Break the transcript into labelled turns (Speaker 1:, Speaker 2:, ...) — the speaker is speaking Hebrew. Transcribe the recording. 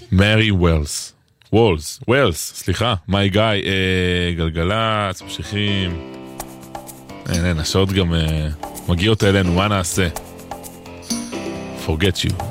Speaker 1: מרי ווילס, סליחה, מי גיא, גלגלצ, ממשיכים. אין, השעות גם מגיעות אלינו, מה נעשה? Forget you.